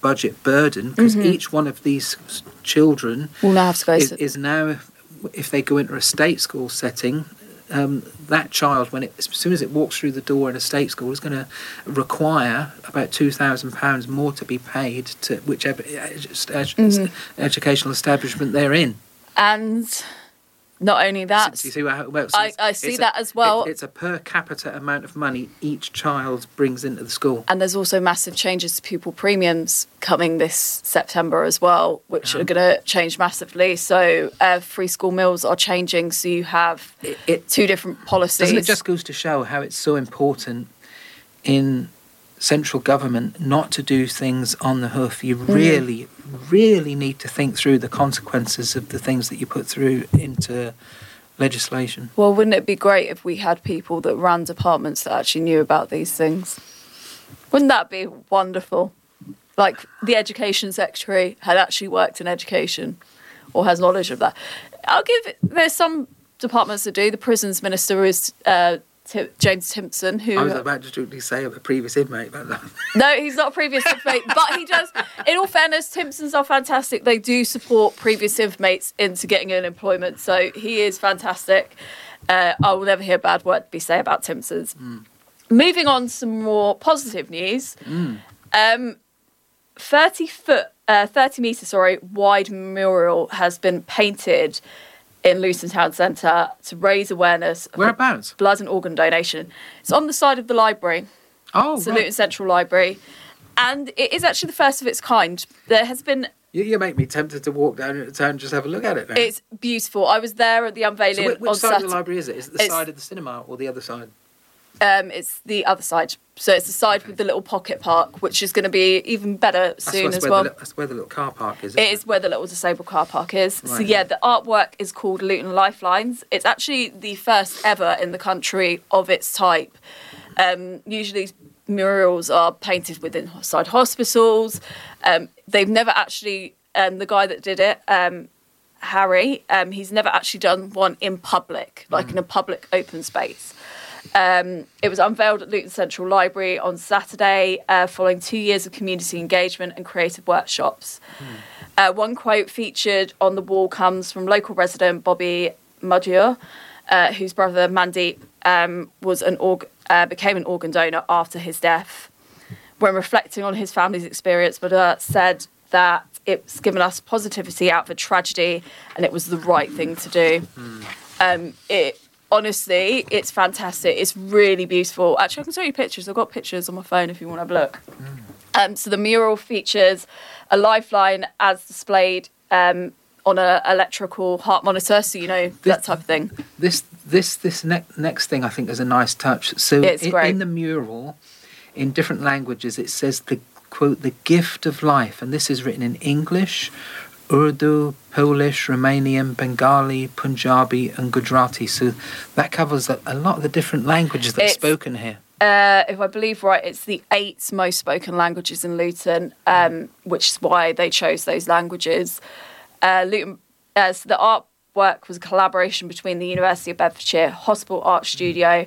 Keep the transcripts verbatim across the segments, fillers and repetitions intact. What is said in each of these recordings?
budget burden, because Mm-hmm. each one of these s- children We'll now have to go is, to... is now, if they go into a state school setting, um, that child, when it, as soon as it walks through the door in a state school, is going to require about two thousand pounds more to be paid to whichever edu- edu- Mm-hmm. educational establishment they're in. And not only that, So you see how it works? I- It's- I see it's that a, as well. it- it's a per capita amount of money each child brings into the school. and there's also massive changes to pupil premiums coming this September as well, which are going to change massively. So uh, free school meals are changing, so you have It, it two different policies. doesn't it just goes to show how it's so important in central government not to do things on the hoof. You really, really need to think through the consequences of the things that you put through into legislation. Well, wouldn't it be great if we had people that ran departments that actually knew about these things? Wouldn't that be wonderful? Like the education secretary had actually worked in education or has knowledge of that. I'll give it, there's some departments that do. The prisons minister is uh, Ti- James Timpson, who... I was about to truly say of a previous inmate, but No, he's not a previous inmate, but he does. In all fairness, Timpsons are fantastic. They do support previous inmates into getting an employment, so he is fantastic. Uh, I will never hear a bad word be say about Timpsons. Mm. Moving on to some more positive news. Mm. Um, thirty foot, uh, thirty metre, sorry, wide mural has been painted in Luton Town Centre to raise awareness of whereabouts? blood and organ donation. It's on the side of the library. Oh, It's the right. Luton Central Library. And it is actually the first of its kind. There has been... You, you make me tempted to walk down into town and just have a look at it now. It's beautiful. I was there at the unveiling so which, which on side Saturday. of the library is it? Is it the It's- side of the cinema or the other side? Um, it's the other side. So it's the side with the little pocket park, which is going to be even better That's, soon that's as where well. The, li- that's where the little car park is. It isn't is where the little disabled car park is. So Right. yeah, the artwork is called Luton Lifelines. It's actually the first ever in the country of its type. Um, usually murals are painted within inside hospitals. Um, they've never actually, um, the guy that did it, um, Harry, um, he's never actually done one in public, like in a public open space. Um, it was unveiled at Luton Central Library on Saturday, uh, following two years of community engagement and creative workshops. Uh, one quote featured on the wall comes from local resident Bobby Mudure, uh, whose brother Mandeep um, was an org- uh, became an organ donor after his death. When reflecting on his family's experience, Mudure said that it's given us positivity out of a tragedy and it was the right thing to do. Um, it Honestly, it's fantastic. It's really beautiful. Actually, I can show you pictures. I've got pictures on my phone if you want to have a look. Um, so the mural features a lifeline as displayed um, on an electrical heart monitor, so you know that type of thing. This this this ne- next thing I think is a nice touch. So It's in, great. in the mural, in different languages, it says the quote the gift of life, and this is written in English, Urdu, Polish, Romanian, Bengali, Punjabi, and Gujarati. So that covers a, a lot of the different languages that are It's- spoken here. Uh, if I believe right, it's the eight most spoken languages in Luton, um, which is why they chose those languages. Uh, Luton, uh, so the artwork was a collaboration between the University of Bedfordshire, Hospital Art Studio,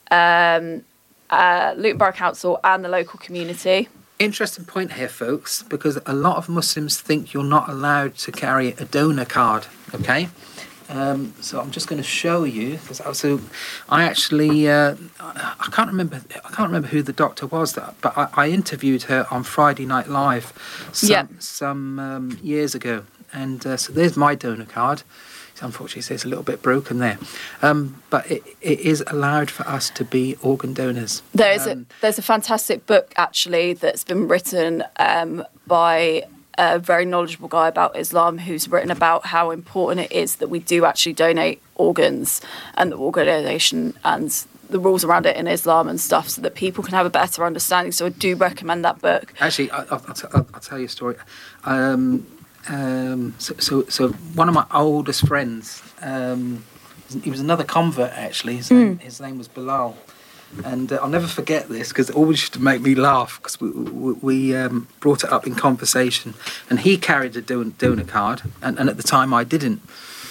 um, uh, Luton Borough Council, and the local community. Interesting point here, folks, because a lot of Muslims think you're not allowed to carry a donor card. Okay, um, so I'm just going to show you. Because so I actually uh, I can't remember I can't remember who the doctor was, that, but I, I interviewed her on Friday Night Live some Yeah. some um, years ago, and uh, so there's my donor card. Unfortunately, it's a little bit broken there, um, but it, it is allowed for us to be organ donors. There is Um, a, there's a fantastic book actually that's been written um, by a very knowledgeable guy about Islam, who's written about how important it is that we do actually donate organs and the organ donation and the rules around it in Islam and stuff, so that people can have a better understanding. So I do recommend that book. Actually, I, I'll, I'll, t- I'll, I'll tell you a story. Um, um, so, so, so one of my oldest friends, um, he was another convert actually. His, name, his name was Bilal, and uh, I'll never forget this because it always used to make me laugh because we, we, we um, brought it up in conversation, and he carried a don- donor card, and, and at the time I didn't.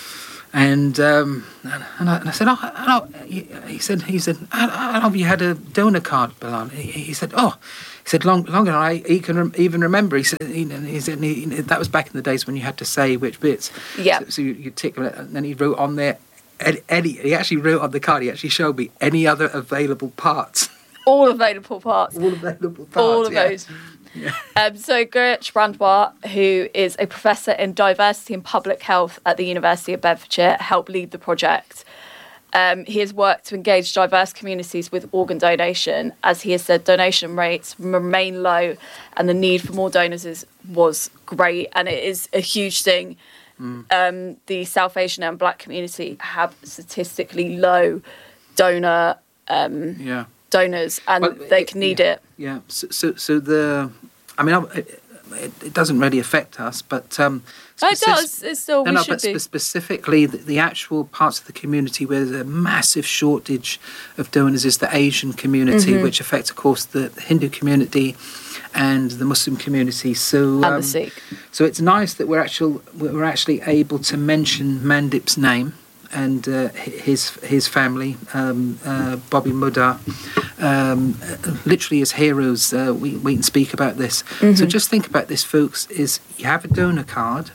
And um, and, I, and I said, oh, oh, he said, he said, how have you had a donor card, Bilal? He, he said, oh, he said, long, longer than I he can rem- even remember. He said, he, he said he, that was back in the days when you had to say which bits. Yeah. So, so you, you tick it, and then he wrote on there, any, any, he actually wrote on the card, he actually showed me any other available parts. All available parts. All available parts. All of yeah. those. Yeah. Um, so Gurch Brandwar, who is a professor in diversity and public health at the University of Bedfordshire, helped lead the project. Um, he has worked to engage diverse communities with organ donation. As he has said, donation rates remain low and the need for more donors is, was great, and it is a huge thing. Mm. Um, the South Asian and Black community have statistically low donor um, yeah. donors, and well, they can need yeah, it. Yeah. So, so, so the, I mean, it, it doesn't really affect us, but um, oh, it does. It's still no, we no, should but be. spe- specifically, the, the actual parts of the community where there's a massive shortage of donors is the Asian community, mm-hmm. which affects, of course, the, the Hindu community and the Muslim community. So, and um, the Sikh. So it's nice that we're actual we're actually able to mention Mandip's name and uh, his his family, um, uh, Bobby Mudar, um, literally as heroes. Uh, we we can speak about this. Mm-hmm. So just think about this, folks. Is you have a donor card,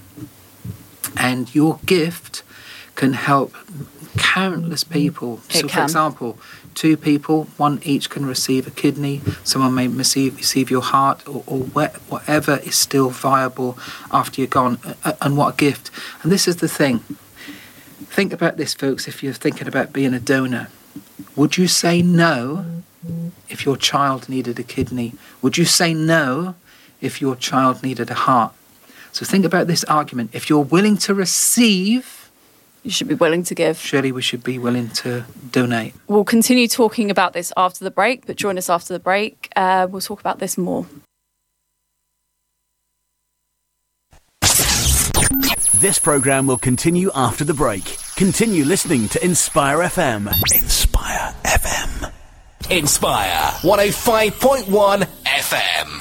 and your gift can help countless people. It so, can. for example, two people, one each can receive a kidney. Someone may receive receive your heart, or, or whatever is still viable after you're gone. And what a gift! And this is the thing. Think about this, folks, if you're thinking about being a donor. Would you say no if your child needed a kidney? Would you say no if your child needed a heart? So think about this argument. If you're willing to receive, you should be willing to give. Surely we should be willing to donate. We'll continue talking about this after the break, but join us after the break. Uh, we'll talk about this more. This programme will continue after the break. Continue listening to Inspire F M. Inspire F M. Inspire one oh five point one F M.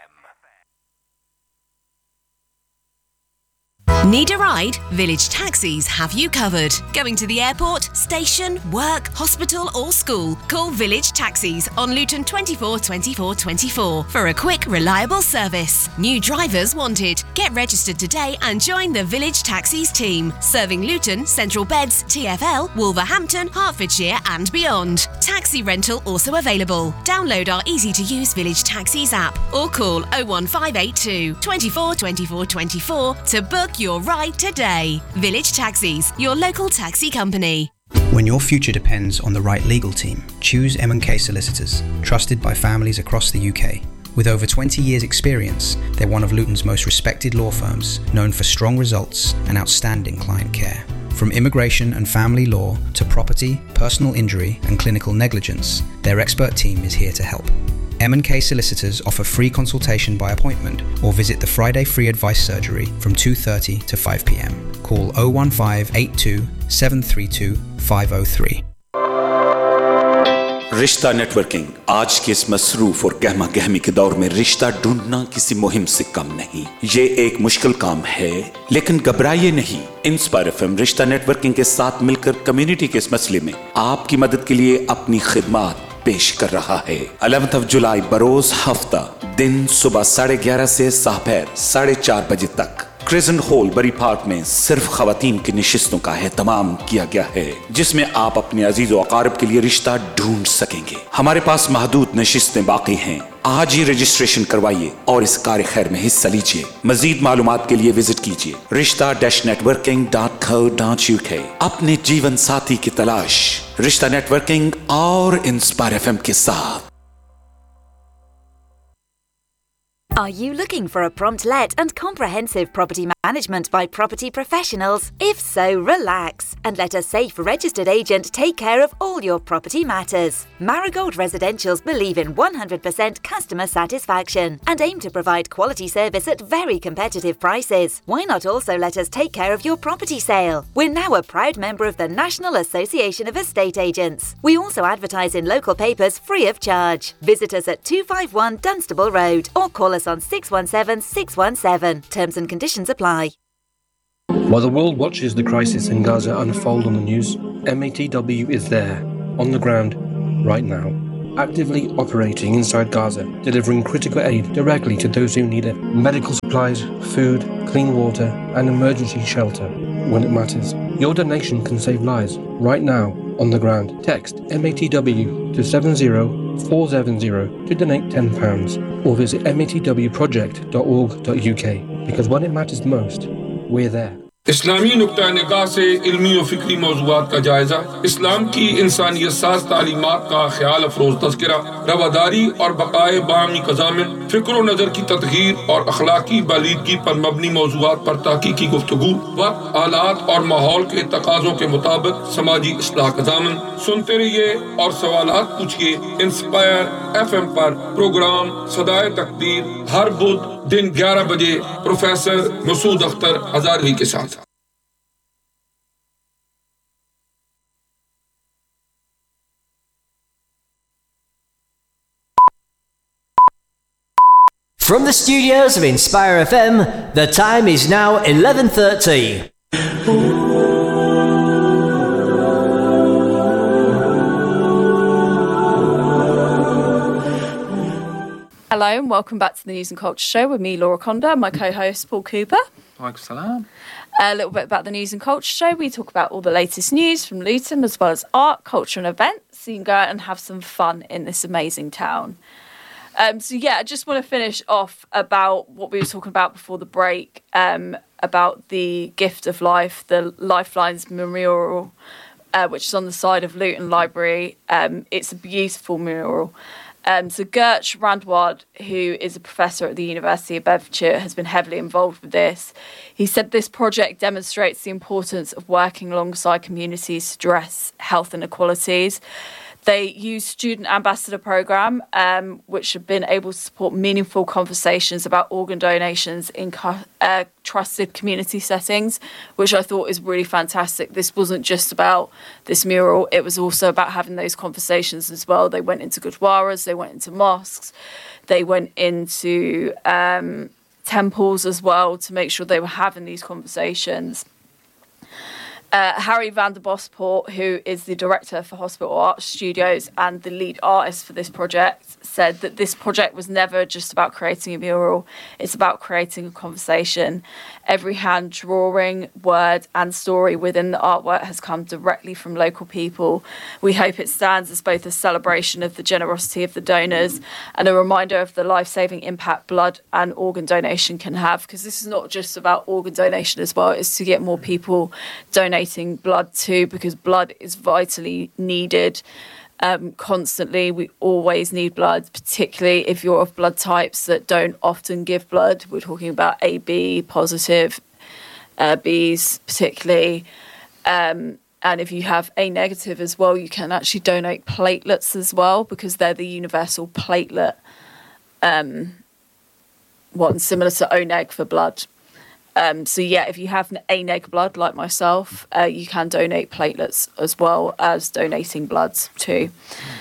Need a ride? Village Taxis have you covered. Going to the airport, station, work, hospital or school? Call Village Taxis on Luton twenty-four twenty-four twenty-four for a quick, reliable service. New drivers wanted. Get registered today and join the Village Taxis team, serving Luton, Central Beds, T F L, Wolverhampton, Hertfordshire and beyond. Taxi rental also available. Download our easy-to-use Village Taxis app or call oh one five eight two, twenty-four twenty-four twenty-four to book your ride today. Village Taxis, your local taxi company. When your future depends on the right legal team, choose M and K Solicitors, trusted by families across the U K. With over twenty years experience, they're one of Luton's most respected law firms, known for strong results and outstanding client care. From immigration and family law to property, personal injury and clinical negligence, their expert team is here to help. M and K Solicitors offer free consultation by appointment or visit the Friday Free Advice Surgery from two thirty to five p.m. Call oh one five eight two, seven three two, five oh three. रिश्ता networking आज के इस मसरूफ और गहमा गहमी के दौर में रिश्ता ढूंढना किसी मुहिम से कम नहीं। ये एक मुश्किल काम है, लेकिन घबराइए नहीं। इंस्पायर एफएम रिश्ता नेटवर्किंग के साथ मिलकर कम्युनिटी के इस मसले में आपकी मदद के लिए अपनी खिदमत पेश कर रहा है। ग्यारहवीं ऑफ जुलाई बरोज हफ्ता दिन सुबह साढ़े ग्यारह से दोपहर साढ़े चार बजे तक क्रिजेंट हॉल बरी पार्क में सिर्फ खवातीन की निशिस्तों का एहतमाम किया गया है, जिसमें आप अपने अजीज और अकारिब के लिए रिश्ता ढूंढ सकेंगे। हमारे पास महदूद नशिस्तें बाकी हैं। आज ही रजिस्ट्रेशन करवाइए और इस कार्य खैर में हिस्सा लीजिए। मजीद मालूमात के लिए विजिट कीजिए रिश्ता dash networking dot co dot UK. अपने जीवन साथी की तलाश रिश्ता नेटवर्किंग और इंस्पायर एफएम के साथ। Are you looking for a prompt let and comprehensive property management by property professionals? If so, relax and let a safe registered agent take care of all your property matters. Marigold Residentials believe in one hundred percent customer satisfaction and aim to provide quality service at very competitive prices. Why not also let us take care of your property sale? We're now a proud member of the National Association of Estate Agents. We also advertise in local papers free of charge. Visit us at two five one Dunstable Road or call us on six one seven six one seven. Terms and conditions apply. While the world watches the crisis in Gaza unfold on the news, M A T W is there, on the ground, right now, actively operating inside Gaza, delivering critical aid directly to those who need it. Medical supplies, food, clean water, and emergency shelter when it matters. Your donation can save lives right now on the ground. Text M A T W to seven zero four seven zero to donate ten pounds or visit m a t w project dot org dot u k because when it matters most, we're there. इस्लामी नुक्ता निगाह से इल्मी और फिक्री मौज़ूआत का जायजा, इस्लाम की इंसानियत साज़ तालीमात का ख्याल अफरोज़ तज़किरा, रवादारी और बक़ाए बामी क़ज़ामिन, फ़िक्र व नज़र की तदहीर और अखलाकी बालीदगी पर मबनी मौज़ूआत पर तहक़ीक़ी गुफ्तगू, वक्त, हालात और माहौल के तकाज़ों के मुताबिक समाजी इस्लाह क़ज़ामिन। सुनते रहिए और सवालात पूछिए इंस्पायर एफ एम पर प्रोग्राम सदाए तकदीर हर बुध दिन ग्यारह बजे प्रोफेसर मसूद अख्तर हज़ारवी के साथ। From the studios of Inspire F M, the time is now eleven thirty. Hello and welcome back to the News and Culture Show with me, Laura Conda, and my co-host Paul Cooper. Salam. A little bit about the News and Culture Show. We talk about all the latest news from Luton as well as art, culture and events, so you can go out and have some fun in this amazing town. Um, so yeah, I just want to finish off about what we were talking about before the break, um, about the Gift of Life, the Lifelines Memorial, uh, which is on the side of Luton Library. Um, it's a beautiful mural. Um, so Gert Randward, who is a professor at the University of Bedfordshire, has been heavily involved with this. He said this project demonstrates the importance of working alongside communities to address health inequalities. They use student ambassador program, um, which have been able to support meaningful conversations about organ donations in uh, trusted community settings, which I thought is really fantastic. This wasn't just about this mural, it was also about having those conversations as well. They went into gurdwaras, they went into mosques, they went into um, temples as well to make sure they were having these conversations. Uh, Harry van der Bosport, who is the director for Hospital Art Studios and the lead artist for this project, said that this project was never just about creating a mural, it's about creating a conversation. Every hand drawing, word and story within the artwork has come directly from local people. We hope it stands as both a celebration of the generosity of the donors and a reminder of the life-saving impact blood and organ donation can have, because this is not just about organ donation as well, it's to get more people donating blood too, because blood is vitally needed. Um, constantly, we always need blood, particularly if you're of blood types that don't often give blood. We're talking about A B positive, uh, Bs particularly, um, and if you have A negative as well, you can actually donate platelets as well, because they're the universal platelet um, one, similar to O neg for blood. Um, so yeah, if you have A neg blood like myself, uh, you can donate platelets as well as donating blood too.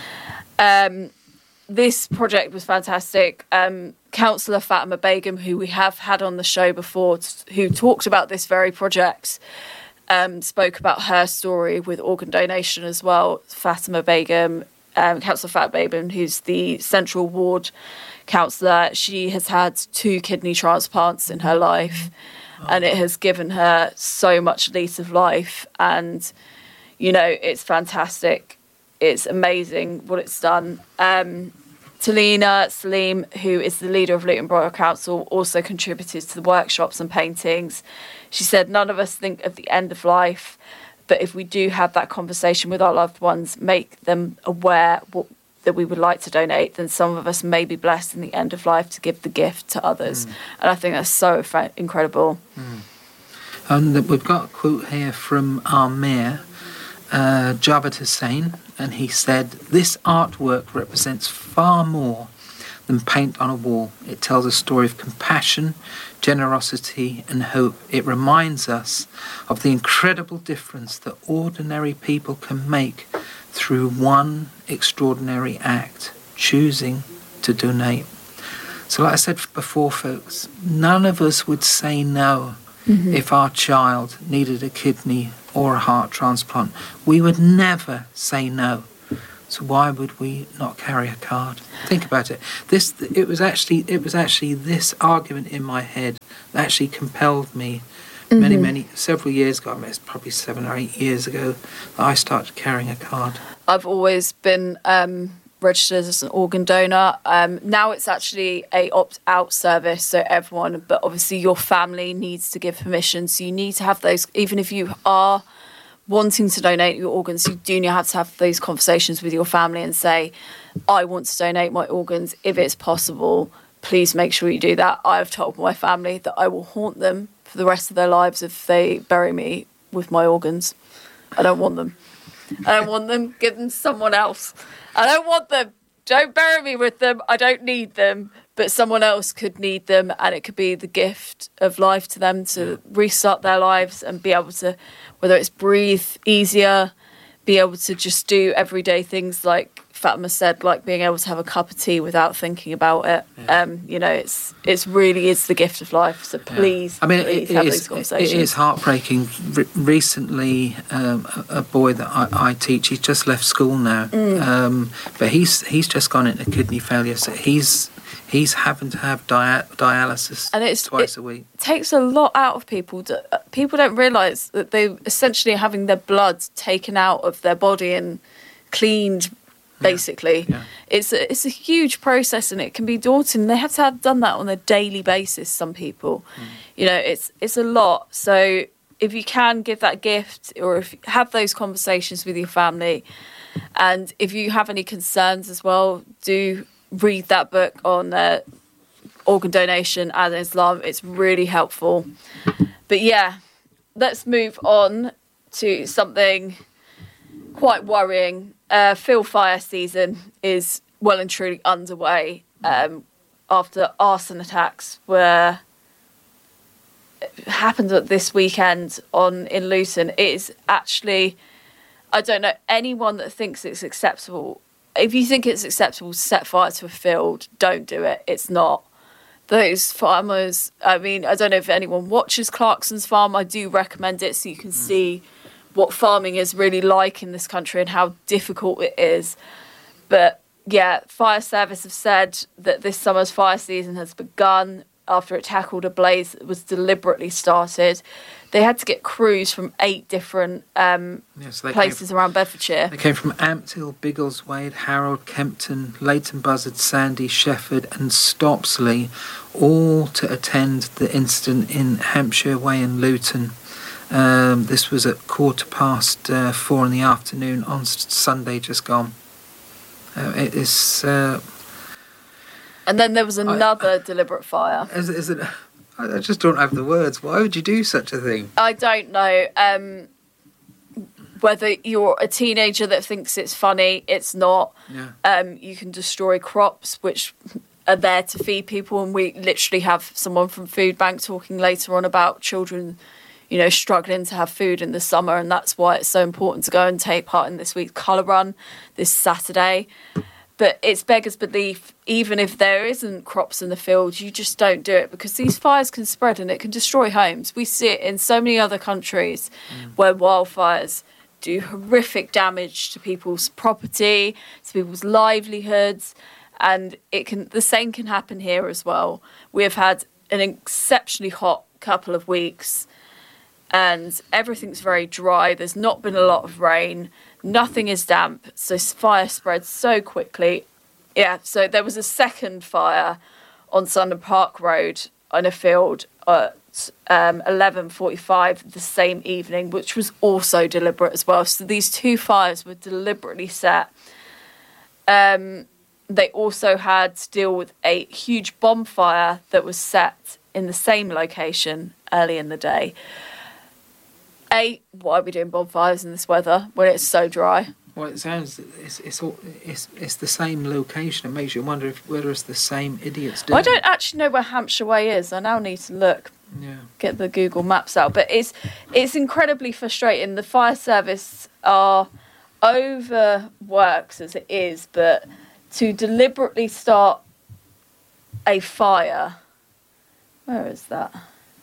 Um, this project was fantastic. Um, Councillor Fatima Begum, who we have had on the show before, t- who talked about this very project, um, spoke about her story with organ donation as well. Fatima Begum, um, Councillor Fatima Begum, who's the Central Ward councillor, she has had two kidney transplants in her life. And it has given her so much lease of life. And, you know, it's fantastic. It's amazing what it's done. Um, Talina Salim, who is the leader of Luton Borough Council, also contributed to the workshops and paintings. She said, none of us think of the end of life, but if we do have that conversation with our loved ones, make them aware what that we would like to donate, then some of us may be blessed in the end of life to give the gift to others. Mm. And I think that's so fa- incredible. Mm. And we've got a quote here from our mayor, uh, Javad Hussain, and he said, "This artwork represents far more than paint on a wall. It tells a story of compassion, generosity and hope. It reminds us of the incredible difference that ordinary people can make through one extraordinary act, choosing to donate." So like I said before, folks, none of us would say no Mm-hmm. If our child needed a kidney or a heart transplant, we would never say no. So why would we not carry a card? Think about it. This it was actually it was actually this argument in my head that actually compelled me mm-hmm. many many several years ago. I mean, it's probably seven or eight years ago that I started carrying a card. I've always been um, registered as an organ donor. Um, now it's actually a opt-out service, so everyone, but obviously your family needs to give permission. So you need to have those, even if you are wanting to donate your organs, you do have to have those conversations with your family and say, I want to donate my organs. If it's possible, please make sure you do that. I have told my family that I will haunt them for the rest of their lives if they bury me with my organs. I don't want them. I don't want them. Give them to someone else. I don't want them. Don't bury me with them. I don't need them. But someone else could need them, and it could be the gift of life to them to restart their lives and be able to, whether it's breathe easier, be able to just do everyday things like Fatima said, like being able to have a cup of tea without thinking about it. Yeah. Um, you know, it's it's really is the gift of life. So please, yeah. I mean, please it, have it those is, conversations. It is heartbreaking. Re- recently, um, a, a boy that I, I teach, he's just left school now, mm. um, but he's he's just gone into kidney failure. So he's he's having to have dia- dialysis and it's, twice it a week. Takes a lot out of people. To, uh, people don't realise that they essentially are having their blood taken out of their body and cleaned. Basically, yeah. Yeah. it's a, it's a huge process, and it can be daunting. They have to have done that on a daily basis. Some people, mm. you know, it's it's a lot. So if you can give that gift, or if you have those conversations with your family, and if you have any concerns as well, do read that book on uh, organ donation and Islam. It's really helpful. But yeah, let's move on to something quite worrying. Uh, field fire season is well and truly underway um, after arson attacks were happened this weekend on in Luton. It is actually, I don't know anyone that thinks it's acceptable. If you think it's acceptable to set fire to a field, don't do it. It's not. Those farmers, I mean, I don't know if anyone watches Clarkson's Farm. I do recommend it so you can see what farming is really like in this country and how difficult it is. But yeah, fire service have said that this summer's fire season has begun after it tackled a blaze that was deliberately started. They had to get crews from eight different um, yeah, so places came, around Bedfordshire. They came from Ampthill, Biggleswade, Harold, Kempton, Leighton Buzzard, Sandy, Shefford and Stopsley, all to attend the incident in Hampshire Way in Luton. Um, this was at quarter past uh, four in the afternoon on Sunday just gone. Uh, it is... Uh, and then there was another I, deliberate fire. Is, is it... I just don't have the words. Why would you do such a thing? I don't know. Um, whether you're a teenager that thinks it's funny, it's not. Yeah. Um, you can destroy crops, which are there to feed people. And we literally have someone from Food Bank talking later on about children, you know, struggling to have food in the summer. And that's why it's so important to go and take part in this week's colour run this Saturday. But it's beggars belief, even if there isn't crops in the field, you just don't do it because these fires can spread and it can destroy homes. We see it in so many other countries mm. where wildfires do horrific damage to people's property, to people's livelihoods, and it can the same can happen here as well. We have had an exceptionally hot couple of weeks and everything's very dry. There's not been a lot of rain. Nothing is damp, so fire spreads so quickly. Yeah, so there was a second fire on Sunderland Park Road on a field at um, eleven forty-five the same evening, which was also deliberate as well. So these two fires were deliberately set. Um, they also had to deal with a huge bonfire that was set in the same location early in the day. A, why are we doing bonfires in this weather when it's so dry? Well, it sounds it's it's all, it's it's the same location. It makes you wonder if whether it's the same idiots doing. Well, I don't actually know where Hampshire Way is. I now need to look. Yeah. Get the Google Maps out, but it's it's incredibly frustrating. The fire service are overworked as it is, but to deliberately start a fire, where is that?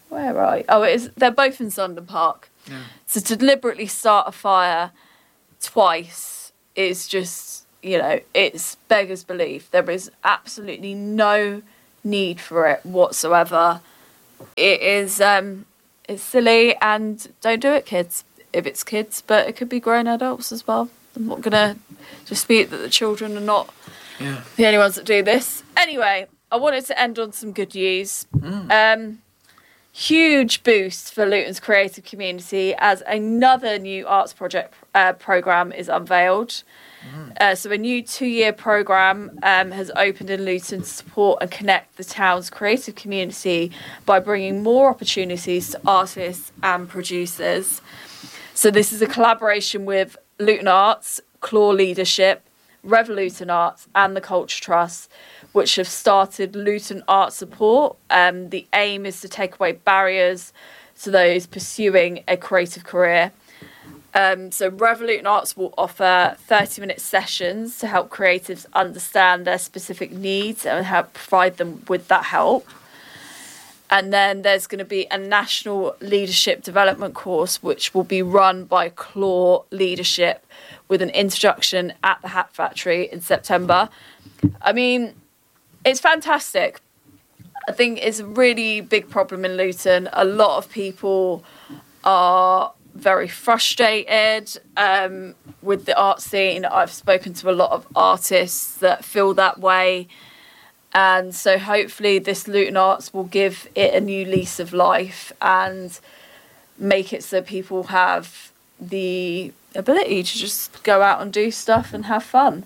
Where are you? Oh, it is. They're both in Sundon Park. Yeah. So to deliberately start a fire twice is just, you know, it's beggars belief. There is absolutely no need for it whatsoever. It is, um, it's silly, and don't do it, kids. If it's kids, but it could be grown adults as well. I'm not gonna dispute that the children are not yeah. the only ones that do this. Anyway, I wanted to end on some good news. Mm. Um, huge boost for Luton's creative community as another new arts project uh, programme is unveiled. Mm. Uh, so a new two-year programme um, has opened in Luton to support and connect the town's creative community by bringing more opportunities to artists and producers. So this is a collaboration with Luton Arts, Claw Leadership, Revolution Arts and the Culture Trust, which have started Luton Art Support. Um, the aim is to take away barriers to those pursuing a creative career. Um, so Revolution Arts will offer thirty-minute sessions to help creatives understand their specific needs and help provide them with that help. And then there's going to be a national leadership development course, which will be run by Claw Leadership, with an introduction at the Hat Factory in September. I mean, it's fantastic. I think it's a really big problem in Luton. A lot of people are very frustrated um, with the art scene. I've spoken to a lot of artists that feel that way. And so hopefully this Luton Arts will give it a new lease of life and make it so people have the ability to just go out and do stuff and have fun.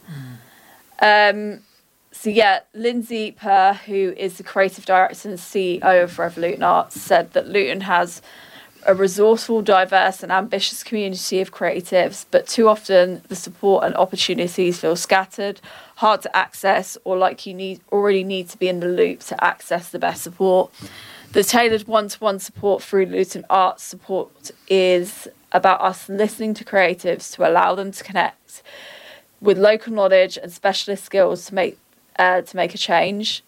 Mm. Um, so yeah, Lindsay Purr, who is the creative director and C E O of Revolution Arts, said that Luton has a resourceful, diverse and ambitious community of creatives, but too often the support and opportunities feel scattered, hard to access, or like you need already need to be in the loop to access the best support. The tailored one-to-one support through Luton Arts Support is about us listening to creatives to allow them to connect with local knowledge and specialist skills to make uh, to make a change.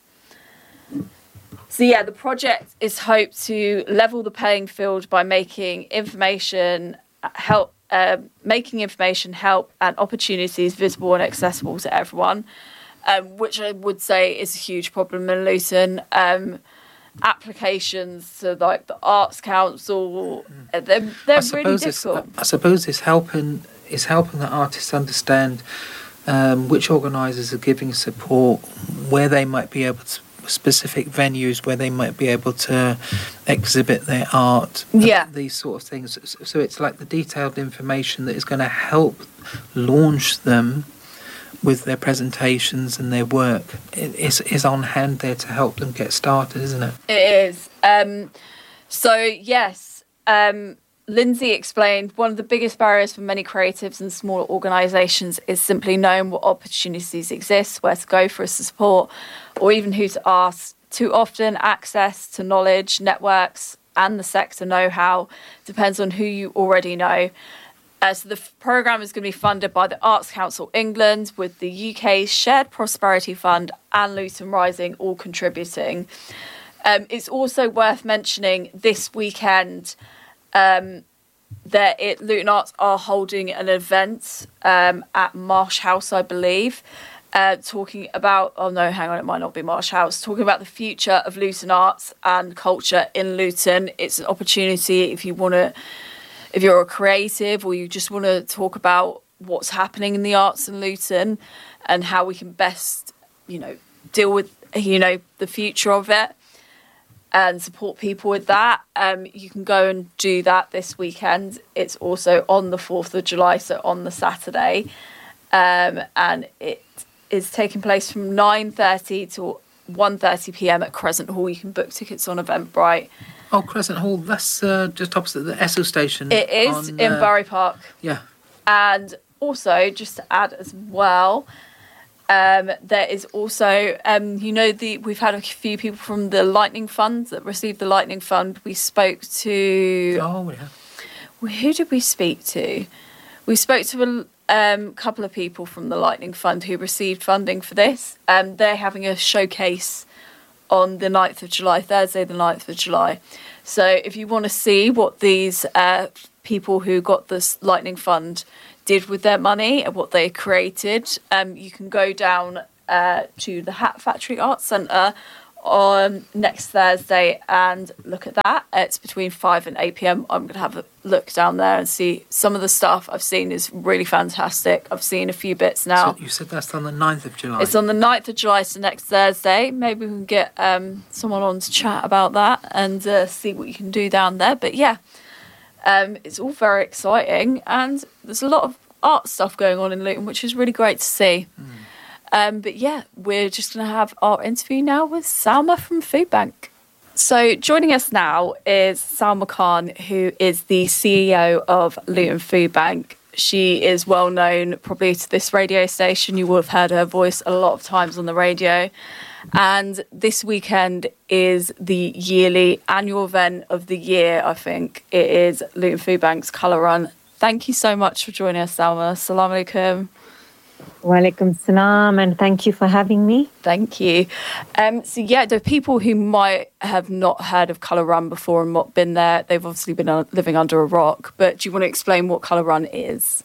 So yeah, the project is hoped to level the playing field by making information help, uh, making information help and opportunities visible and accessible to everyone, um, which I would say is a huge problem in Luton. Um, applications to like the Arts Council, they're they're really difficult. I suppose it's helping it's helping the artists understand um, which organisers are giving support, where they might be able to. Specific venues where they might be able to exhibit their art, yeah, these sort of things. So it's like the detailed information that is going to help launch them with their presentations and their work. It is is on hand there to help them get started, isn't it? It is. Um, so yes, um, Lindsay explained one of the biggest barriers for many creatives and smaller organisations is simply knowing what opportunities exist, where to go for support, or even who to ask. Too often, access to knowledge, networks, and the sector know-how depends on who you already know. Uh, so the f- programme is going to be funded by the Arts Council England, with the U K's Shared Prosperity Fund and Luton Rising all contributing. Um, it's also worth mentioning this weekend um, that it, Luton Arts are holding an event um, at Marsh House, I believe, uh, talking about, oh no, hang on, it might not be Marsh House, talking about the future of Luton arts and culture in Luton. It's an opportunity if you want to, if you're a creative or you just want to talk about what's happening in the arts in Luton and how we can best, you know, deal with, you know, the future of it and support people with that. Um, you can go and do that this weekend. It's also on the fourth of July, so on the Saturday. Um, and it is taking place from nine thirty to one thirty p.m. at Crescent Hall. You can book tickets on Eventbrite. Oh, Crescent Hall, that's uh, just opposite the Esso station. It is on, in uh, Bury Park. Yeah. And also, just to add as well, Um, there is also, um, you know, the we've had a few people from the Lightning Fund that received the Lightning Fund. We spoke to... Oh, yeah. Who did we speak to? We spoke to a um, couple of people from the Lightning Fund who received funding for this. Um, they're having a showcase on the ninth of July, Thursday the ninth of July. So if you want to see what these uh, people who got this Lightning Fund did with their money and what they created, um, you can go down uh, to the Hat Factory Arts Centre on next Thursday and look at that. It's between five and eight p.m. I'm going to have a look down there and see some of the stuff I've seen is really fantastic. I've seen a few bits now. So you said that's on the ninth of July. It's on the ninth of July, so next Thursday. Maybe we can get um, someone on to chat about that and uh, see what you can do down there. But yeah, um, it's all very exciting, and there's a lot of art stuff going on in Luton, which is really great to see. Mm. Um, but yeah, we're just going to have our interview now with Salma from Food Bank. So joining us now is Salma Khan, who is the C E O of Luton Food Bank. She is well known probably to this radio station. You will have heard her voice a lot of times on the radio. And this weekend is the yearly annual event of the year, I think. It is Luton Food Bank's Colour Run. Thank you so much for joining us, Salma. Assalamu alaikum. Walaikum salam, and thank you for having me. Thank you. Um, so yeah, the people who might have not heard of Colour Run before and not been there, they've obviously been uh, living under a rock. But do you want to explain what Colour Run is?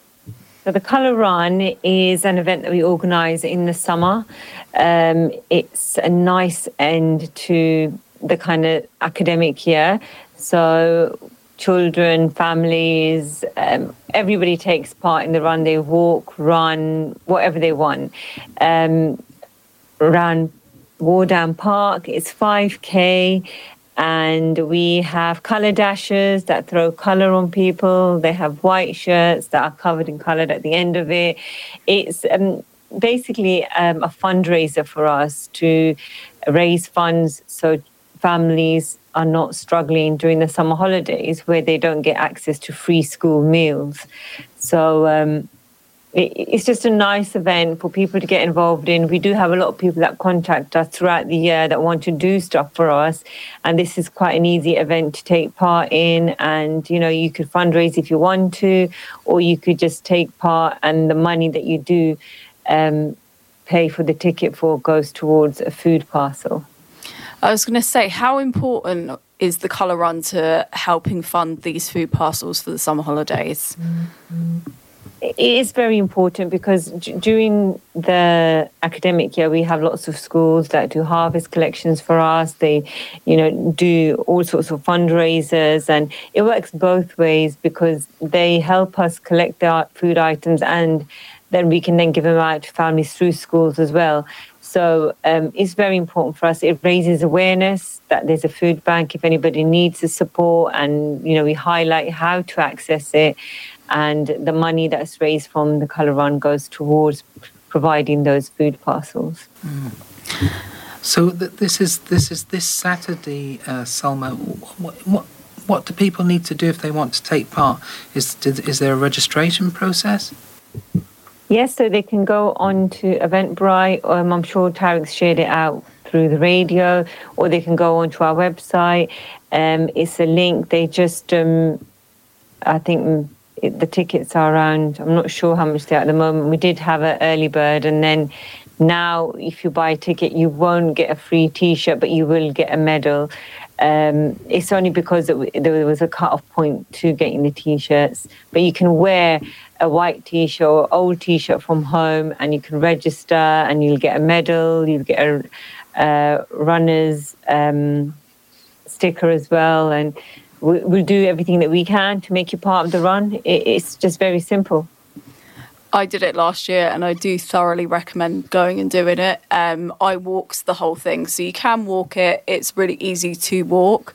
So the Colour Run is an event that we organise in the summer. Um, it's a nice end to the kind of academic year. So children, families, um, everybody takes part in the run. They walk, run, whatever they want. Um, around Wardown Park, it's five K, and we have colour dashers that throw colour on people. They have white shirts that are covered in colour at the end of it. It's um, basically um, a fundraiser for us to raise funds so families are not struggling during the summer holidays where they don't get access to free school meals. So um, it, it's just a nice event for people to get involved in. We do have a lot of people that contact us throughout the year that want to do stuff for us. And this is quite an easy event to take part in. And, you know, you could fundraise if you want to, or you could just take part, and the money that you do um, pay for the ticket for goes towards a food parcel. I was going to say, how important is the Colour Run to helping fund these food parcels for the summer holidays? It is very important because d- during the academic year, we have lots of schools that do harvest collections for us. They, you know, do all sorts of fundraisers, and it works both ways because they help us collect our food items, and then we can then give them out to families through schools as well. So um, it's very important for us. It raises awareness that there's a food bank if anybody needs the support, and, you know, we highlight how to access it, and the money that's raised from the Colour Run goes towards providing those food parcels. Mm. So th- this is this is this Saturday, uh, Salma. What, what what do people need to do if they want to take part? Is is there a registration process? Yes, so they can go on to Eventbrite. Um, I'm sure Tariq's shared it out through the radio, or they can go onto our website. Um, it's a link. They just, um, I think it, the tickets are around, I'm not sure how much they are at the moment. We did have an early bird, and then now if you buy a ticket, you won't get a free T-shirt, but you will get a medal. Um, it's only because it, there was a cut-off point to getting the T-shirts, but you can wear a white T-shirt or old T-shirt from home, and you can register, and you'll get a medal, you'll get a uh, runner's um, sticker as well, and we, we'll do everything that we can to make you part of the run. It, it's just very simple. I did it last year, and I do thoroughly recommend going and doing it. Um, I walked the whole thing, so you can walk it. It's really easy to walk,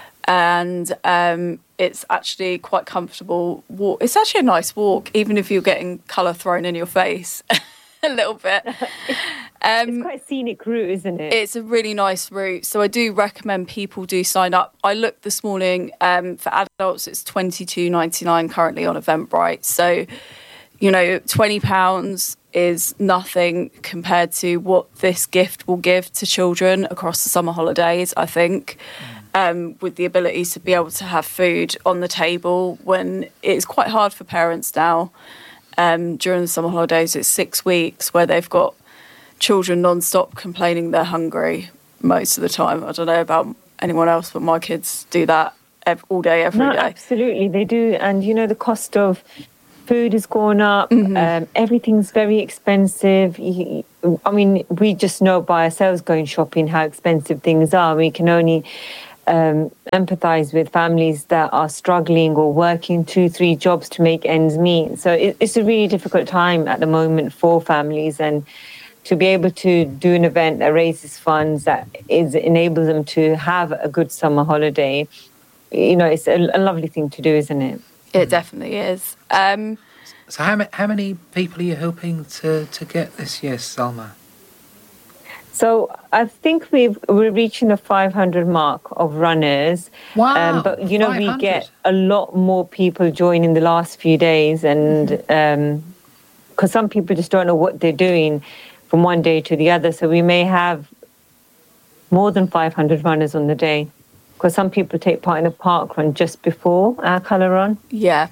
and um, it's actually quite comfortable walk. It's actually a nice walk, even if you're getting colour thrown in your face a little bit. Um, it's quite a scenic route, isn't it? It's a really nice route, so I do recommend people do sign up. I looked this morning, um, for adults it's twenty-two ninety-nine currently on Eventbrite, so you know, twenty pounds is nothing compared to what this gift will give to children across the summer holidays, I think, mm. um, with the ability to be able to have food on the table when it's quite hard for parents now. Um, during the summer holidays, it's six weeks where they've got children non-stop complaining they're hungry. most of the time. I don't know about anyone else, but my kids do that every, all day, every no, day. Absolutely, they do. And, you know, the cost of food has gone up. Mm-hmm. Um, everything's very expensive. You, I mean, we just know by ourselves going shopping how expensive things are. We can only um, empathise with families that are struggling or working two, three jobs to make ends meet. So it, it's a really difficult time at the moment for families, and to be able to do an event that raises funds, that is enables them to have a good summer holiday, you know, it's a, a lovely thing to do, isn't it? It definitely is. Um, so how, ma- how many people are you hoping to, to get this year, Salma? So I think we've, we're reaching the five hundred mark of runners. Wow, um, But, you know, five hundred. we get a lot more people joining the last few days, and because um, some people just don't know what they're doing from one day to the other. So we may have more than five hundred runners on the day, because some people take part in a park run just before our colour run. Yeah.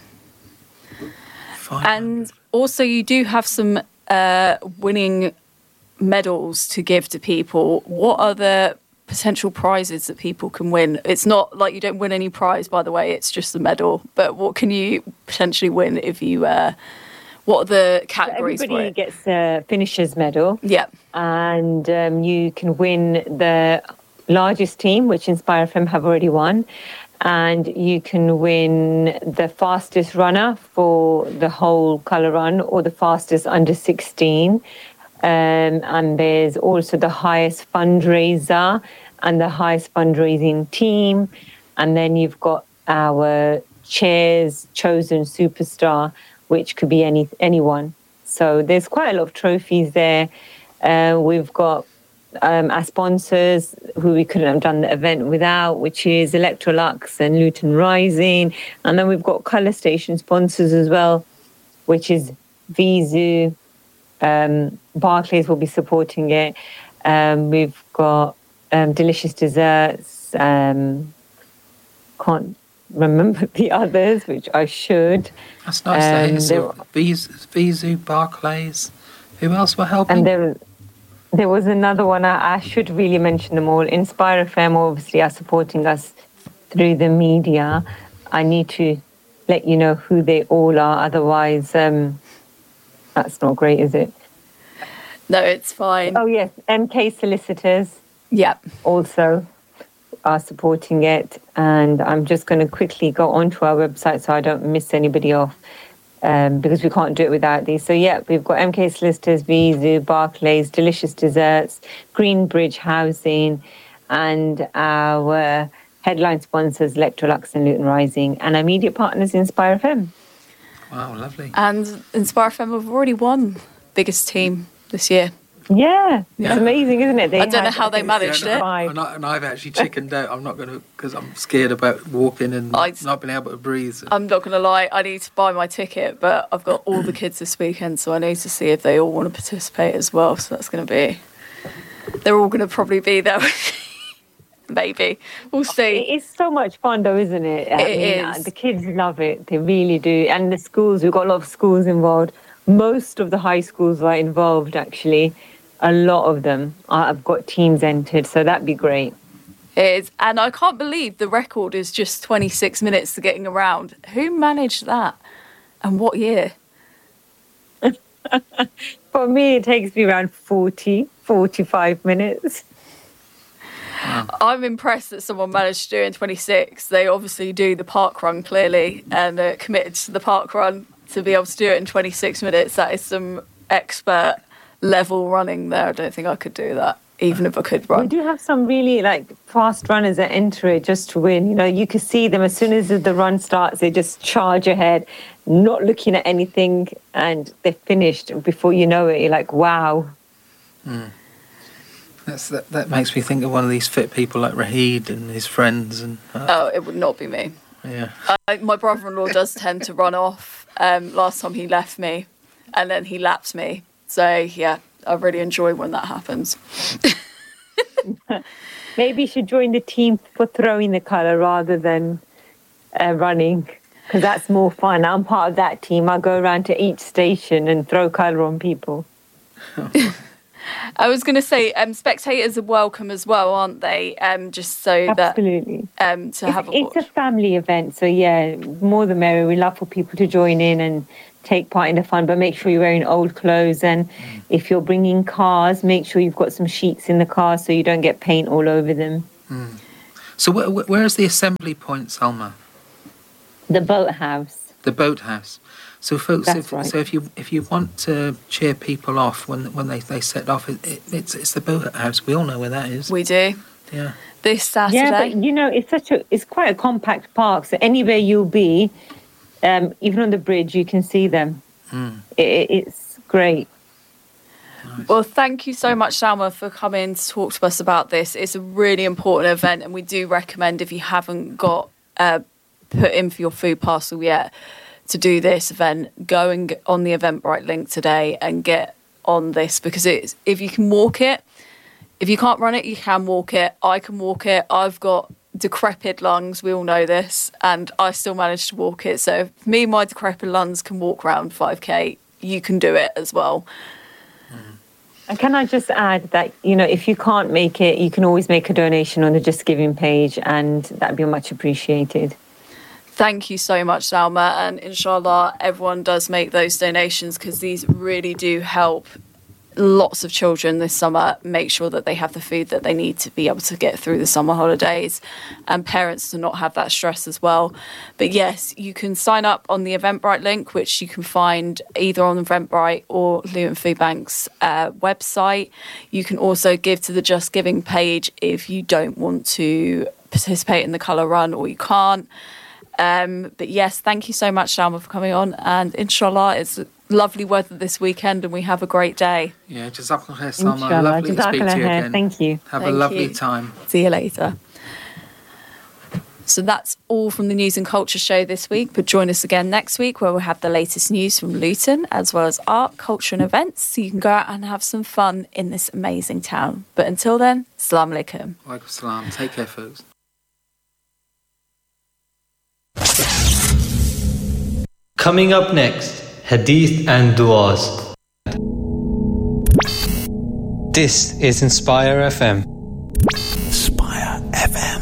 And also you do have some uh, winning medals to give to people. What are the potential prizes that people can win? It's not like you don't win any prize, by the way, it's just a medal. But what can you potentially win if you... Uh, what are the categories so for it? Everybody gets a finisher's medal. Yeah. And um, you can win the largest team, which Inspire F M have already won. And you can win the fastest runner for the whole colour run, or the fastest under sixteen. Um, and there's also the highest fundraiser and the highest fundraising team. And then you've got our Chair's Chosen Superstar, which could be any anyone. So there's quite a lot of trophies there. Uh, we've got um, our sponsors who we couldn't have done the event without, which is Electrolux and Luton Rising. And then we've got Colour Station sponsors as well, which is Vizu. Um, Barclays will be supporting it. Um, we've got um, Delicious Desserts. Um, can't remember the others, which I should. That's nice um, to hear. So Vizu, Vizu, Barclays. Who else were helping? And there, there was another one. I, I should really mention them all. Inspire F M obviously are supporting us through the media. I need to let you know who they all are. Otherwise, um, that's not great, is it? No, it's fine. Oh, yes. M K Solicitors. Yeah. Also are supporting it. And I'm just going to quickly go onto our website so I don't miss anybody off, um, because we can't do it without these. So, yeah, we've got M K Solicitors, Vizu, Barclays, Delicious Desserts, Greenbridge Housing, and our headline sponsors, Electrolux and Luton Rising, and our media partners, Inspire F M. Wow, lovely. And Inspire F M have already won biggest team this year. Yeah, Yeah. it's amazing, isn't it? They I don't know had- how they managed Yeah, it. Five. And, I, and I've actually chickened out. I'm not going to, because I'm scared about walking and I- not being able to breathe. I'm not going to lie, I need to buy my ticket, but I've got all the kids this weekend, so I need to see if they all want to participate as well. So that's going to be... They're all going to probably be there. Maybe. We'll see. It is so much fun, though, isn't it? I It mean, is. The kids love it. They really do. And the schools, we've got a lot of schools involved. Most of the high schools are involved, actually. A lot of them. are- I've got teams entered, so that'd be great. It is. And I can't believe the record is just twenty-six minutes to getting around. Who managed that? And what year? For me, it takes me around forty, forty-five minutes. I'm impressed that someone managed to do it in twenty-six. They obviously do the park run clearly and are committed to the park run to be able to do it in twenty-six minutes. That is some expert level running there. I don't think I could do that, even if I could We run. do have some really like fast runners that enter it just to win. You know, you can see them as soon as the run starts, they just charge ahead, not looking at anything, and they're finished before you know it. You're like, wow. Mm. That's, that, that makes me think of one of these fit people like Rahid and his friends. And uh, Oh, it would not be me. yeah. I, my brother-in-law does tend to run off. Um, last time he left me, and then he lapped me. So yeah, I really enjoy when that happens. Maybe you should join the team for throwing the colour rather than uh, running, because that's more fun. I'm part of that team. I go around to each station and throw colour on people. I was going to say, um, spectators are welcome as well, aren't they? Um, just so Absolutely. that um, to it's, have a it's watch. a family event, so yeah, more the merrier. We love for people to join in and take part in the fun, but make sure you're wearing old clothes. And mm. if you're bringing cars, make sure you've got some sheets in the car so you don't get paint all over them. Mm. So wh- where is the assembly point, Salma? The boathouse. The boathouse. So, folks, That's if, right. so if you if you want to cheer people off when when they, they set off, it, it, it's it's the boathouse. We all know where that is. We do. Yeah. This Saturday. Yeah, but you know, it's such a it's quite a compact park. So anywhere you'll be, um, even on the bridge, you can see them. Mm. It, it's great. Nice. Well, thank you so much, Salma, for coming to talk to us about this. It's a really important event, and we do recommend, if you haven't got uh, put in for your food parcel yet, to do this event, go and get on the Eventbrite link today and get on this, because it's, if you can walk it, if you can't run it, you can walk it. I can walk it. I've got decrepit lungs, we all know this, and I still managed to walk it. So if me and my decrepit lungs can walk around five K, you can do it as well. And can I just add that, you know, if you can't make it, you can always make a donation on the Just Giving page, and that'd be much appreciated. Thank you so much, Salma, and inshallah everyone does make those donations, because these really do help lots of children this summer make sure that they have the food that they need to be able to get through the summer holidays, and parents to not have that stress as well. But yes, you can sign up on the Eventbrite link, which you can find either on Eventbrite or Luton Food Bank's uh, website. You can also give to the Just Giving page if you don't want to participate in the colour run or you can't. Um, but yes, thank you so much, Salma, for coming on, and inshallah it's lovely weather this weekend and we have a great day. Yeah, Jazakallah khair, Salma. Inshallah. Lovely to speak to you Jazakallah again. Thank you. Have Thank a lovely you. time. See you later. So that's all from the News and Culture show this week, but join us again next week where we'll have the latest news from Luton, as well as art, culture and events, so you can go out and have some fun in this amazing town. But until then, Assalamu alaikum. Wa alaikum salam. Take care, folks. Coming up next, Hadith and Duas. This is Inspire F M. Inspire F M.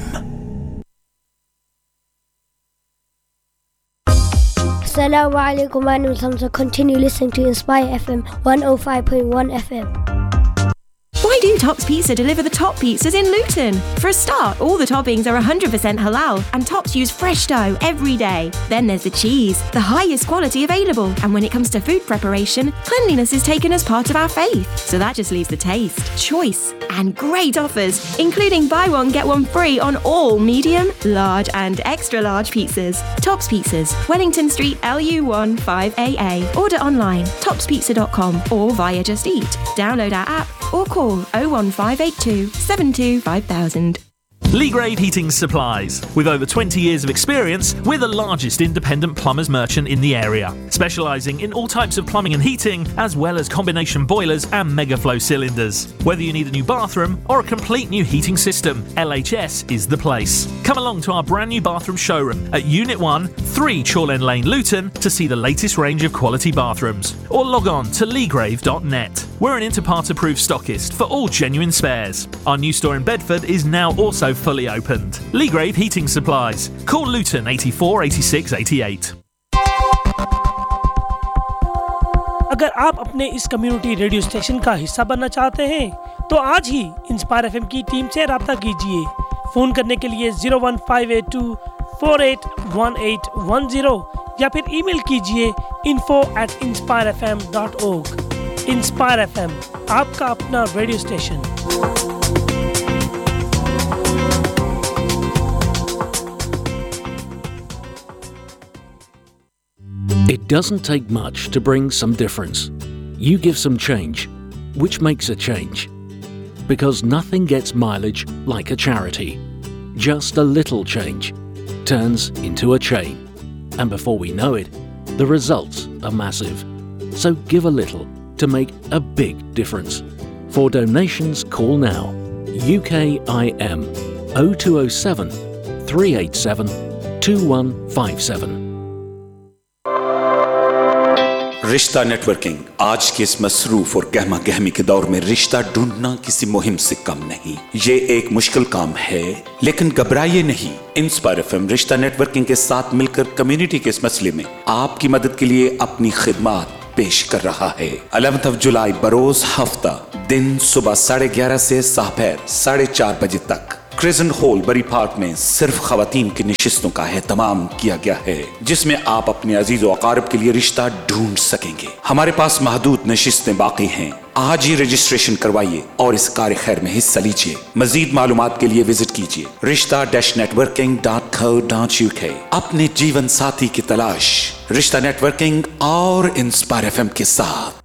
Assalamu alaikum, my name is Hamza. Continue listening to Inspire F M one oh five point one F M. Why do Tops Pizza deliver the top pizzas in Luton? For a start, all the toppings are one hundred percent halal, and Tops use fresh dough every day. Then there's the cheese, the highest quality available. And when it comes to food preparation, cleanliness is taken as part of our faith. So that just leaves the taste, choice, and great offers, including buy one, get one free on all medium, large, and extra large pizzas. Tops Pizzas, Wellington Street, L U one five A A. Order online, tops pizza dot com, or via Just Eat. Download our app or call oh one five eight two seven two five thousand. Leagrave Heating Supplies. With over twenty years of experience, we're the largest independent plumbers merchant in the area, specialising in all types of plumbing and heating, as well as combination boilers and megaflow cylinders. Whether you need a new bathroom or a complete new heating system, L H S is the place. Come along to our brand new bathroom showroom at Unit one, three Chorlend Lane, Luton, to see the latest range of quality bathrooms, or log on to leagrave dot net. We're an Interpart approved stockist for all genuine spares. Our new store in Bedford is now also fully opened. Leagrave Heating Supplies. Call Luton eighty-four eighty-six eighty-eight. अगर आप अपने इस community radio station का हिस्सा बनना चाहते हैं तो आज ही इंस्पायर एफएम की टीम से राब्ता कीजिए। फोन करने के लिए zero one five eight two four eight one eight one zero या फिर ईमेल कीजिए info at inspire f m dot org। Inspire FM, आपका अपना radio station. It doesn't take much to bring some difference. You give some change, which makes a change. Because nothing gets mileage like a charity. Just a little change turns into a chain. And before we know it, the results are massive. So give a little to make a big difference. For donations, call now. U K I M oh two oh seven, three eight seven, two one five seven. रिश्ता networking आज के इस मसरूफ और गहमा गहमी के दौर में रिश्ता ढूंढना किसी मुहिम से कम नहीं। ये एक मुश्किल काम है, लेकिन घबराइए नहीं। इंस्पायर एफएम रिश्ता नेटवर्किंग के साथ मिलकर कम्युनिटी के इस मसले में आपकी मदद के लिए अपनी खिदमत पेश कर रहा है। ग्यारह जुलाई बरोज हफ्ता दिन सुबह साढ़े ग्यारह से दोपहर साढ़े चार बजे तक क्रिजेंट हॉल बरी पार्क में सिर्फ खवातीन की निशिस्तों का एहतमाम किया गया है, जिसमें आप अपने अजीज व अकारिब के लिए रिश्ता ढूंढ सकेंगे। हमारे पास महदूद नशिस्तें बाकी हैं। आज ही रजिस्ट्रेशन करवाइए और इस कार्य खैर में हिस्सा लीजिए। मजीद मालूमात के लिए विजिट कीजिए रिश्ता dash networking dot co dot UK. अपने जीवन साथी की तलाश रिश्ता नेटवर्किंग और इंस्पायर एफएम के साथ।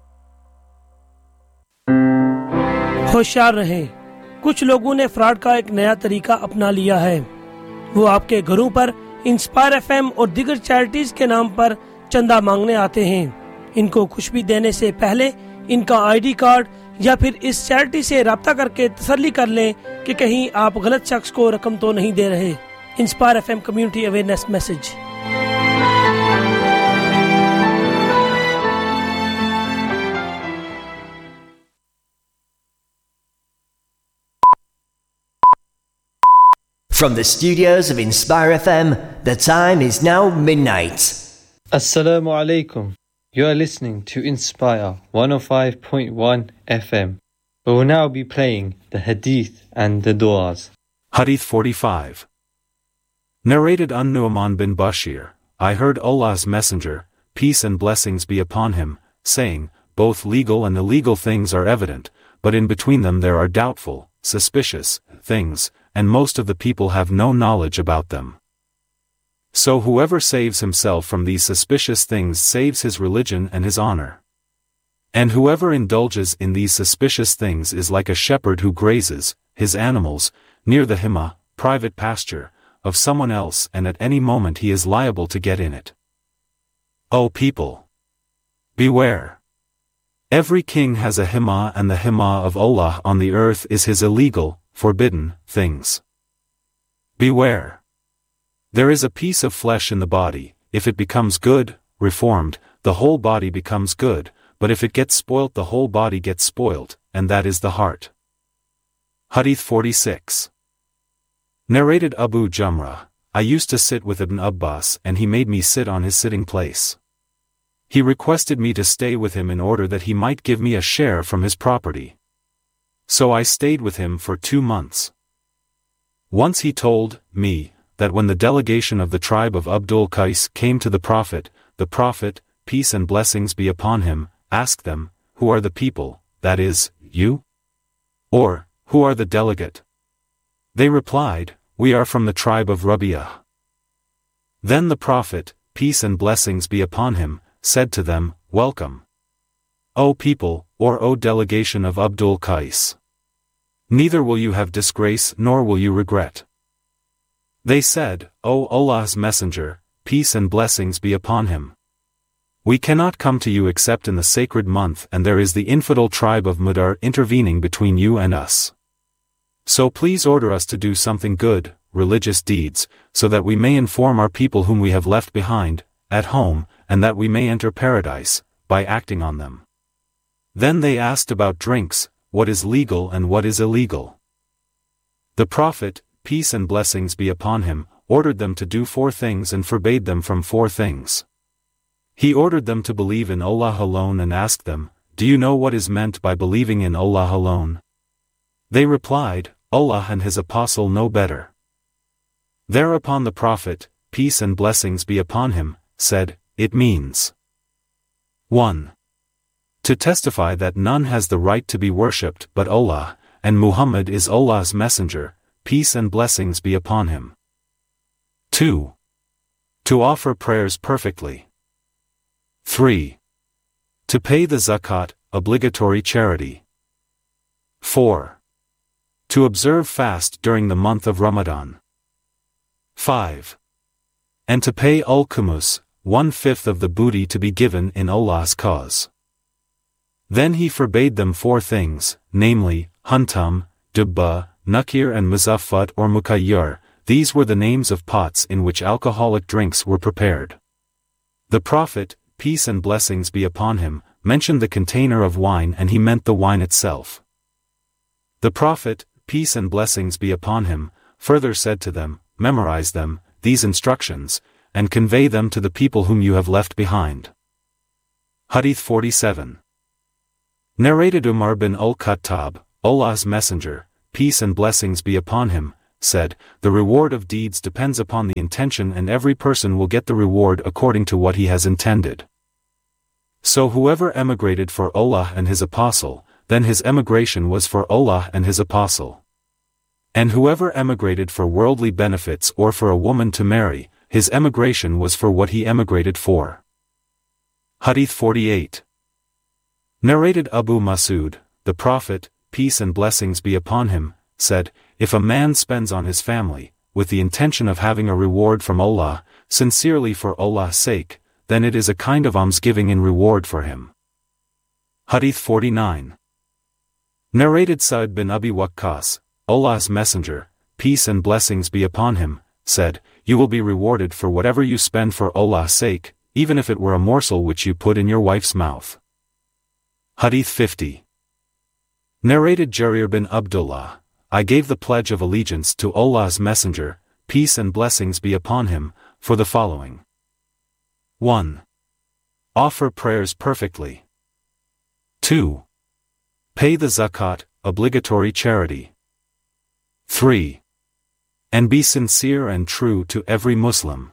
होशियार रहें, कुछ लोगों ने फ्रॉड का एक नया तरीका अपना लिया है। वो आपके घरों पर इंस्पायर एफएम और दीगर चैरिटीज के नाम पर चंदा मांगने आते हैं। इनको कुछ भी देने से पहले इनका आईडी कार्ड या फिर इस चैरिटी से राब्ता करके तसल्ली कर लें कि कहीं आप गलत शख्स को रकम तो नहीं दे रहे। Inspire FM community awareness message. From the studios of Inspire F M, the time is now midnight. Assalamu alaikum. You are listening to Inspire one oh five point one F M. We will now be playing the Hadith and the Du'as. Hadith forty-five. Narrated Un-Nu'man bin Bashir, I heard Allah's Messenger, peace and blessings be upon him, saying, both legal and illegal things are evident, but in between them there are doubtful, suspicious things, and most of the people have no knowledge about them. So whoever saves himself from these suspicious things saves his religion and his honor. And whoever indulges in these suspicious things is like a shepherd who grazes his animals near the hima, private pasture, of someone else, and at any moment he is liable to get in it. O people! Beware! Every king has a hima, and the hima of Allah on the earth is his illegal, forbidden things. Beware! There is a piece of flesh in the body, if it becomes good, reformed, the whole body becomes good, but if it gets spoilt the whole body gets spoilt, and that is the heart. Hadith forty-six. Narrated Abu Jamrah, I used to sit with Ibn Abbas and he made me sit on his sitting place. He requested me to stay with him in order that he might give me a share from his property. So I stayed with him for two months. Once he told me that when the delegation of the tribe of Abdul Qais came to the Prophet, the Prophet, peace and blessings be upon him, asked them, who are the people, that is, you? Or, who are the delegate? They replied, we are from the tribe of Rabi'ah. Then the Prophet, peace and blessings be upon him, said to them, welcome. O people, or O delegation of Abdul Qais! Neither will you have disgrace nor will you regret. They said, O Allah's Messenger, peace and blessings be upon him. We cannot come to you except in the sacred month, and there is the infidel tribe of Mudar intervening between you and us. So please order us to do something good, religious deeds, so that we may inform our people whom we have left behind, at home, and that we may enter paradise, by acting on them. Then they asked about drinks, what is legal and what is illegal. The Prophet, peace and blessings be upon him, ordered them to do four things and forbade them from four things. He ordered them to believe in Allah alone and asked them, do you know what is meant by believing in Allah alone? They replied, Allah and His Apostle know better. Thereupon the Prophet, peace and blessings be upon him, said, it means one. To testify that none has the right to be worshipped but Allah, and Muhammad is Allah's messenger, peace and blessings be upon him. two. To offer prayers perfectly. three. To pay the zakat, obligatory charity. four. To observe fast during the month of Ramadan. five. And to pay al-Khumus, one-fifth of the booty to be given in Allah's cause. Then he forbade them four things, namely, Huntam, Dubba, Nakir and Muzaffat or Mukayyar. These were the names of pots in which alcoholic drinks were prepared. The Prophet, peace and blessings be upon him, mentioned the container of wine and he meant the wine itself. The Prophet, peace and blessings be upon him, further said to them, memorize them, these instructions, and convey them to the people whom you have left behind. Hadith forty-seven. Narrated Umar bin al-Khattab, Allah's Messenger, peace and blessings be upon him, said, the reward of deeds depends upon the intention and every person will get the reward according to what he has intended. So whoever emigrated for Allah and his apostle, then his emigration was for Allah and his apostle. And whoever emigrated for worldly benefits or for a woman to marry, his emigration was for what he emigrated for. Hadith forty-eight. Narrated Abu Masud, the Prophet, peace and blessings be upon him, said, if a man spends on his family, with the intention of having a reward from Allah, sincerely for Allah's sake, then it is a kind of almsgiving in reward for him. Hadith forty-nine. Narrated Sa'd bin Abi Waqqas, Allah's Messenger, peace and blessings be upon him, said, you will be rewarded for whatever you spend for Allah's sake, even if it were a morsel which you put in your wife's mouth. Hadith fifty. Narrated Jarir bin Abdullah, I gave the pledge of allegiance to Allah's Messenger, peace and blessings be upon him, for the following. one. Offer prayers perfectly. two. Pay the zakat, obligatory charity. three. And be sincere and true to every Muslim.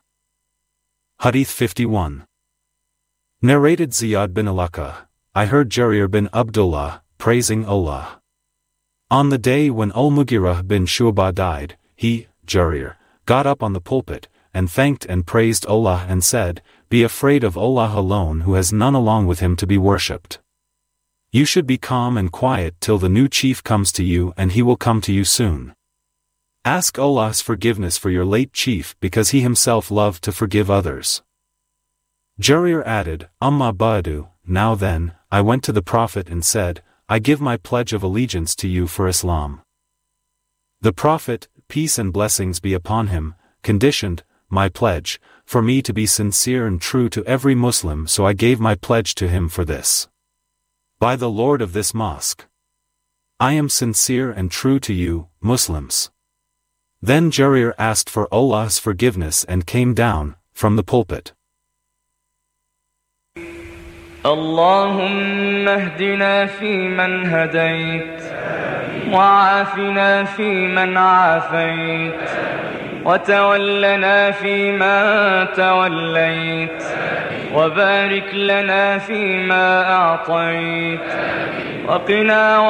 Hadith fifty-one. Narrated Ziyad bin Alaka, I heard Jarir bin Abdullah, praising Allah. On the day when Al-Mughirah bin Shu'bah died, he, Jarir, got up on the pulpit, and thanked and praised Allah and said, be afraid of Allah alone who has none along with him to be worshipped. You should be calm and quiet till the new chief comes to you and he will come to you soon. Ask Allah's forgiveness for your late chief because he himself loved to forgive others. Jarir added, Amma ba'du, now then, I went to the Prophet and said, I give my pledge of allegiance to you for Islam. The Prophet, peace and blessings be upon him, conditioned, my pledge, for me to be sincere and true to every Muslim, so I gave my pledge to him for this. By the Lord of this mosque, I am sincere and true to you, Muslims. Then Jarir asked for Allah's forgiveness and came down from the pulpit. اللهم اهدنا فيمن هديت وعافنا فيمن عافيت وتولنا فيما توليت وبارك لنا فيما أعطيت وقنا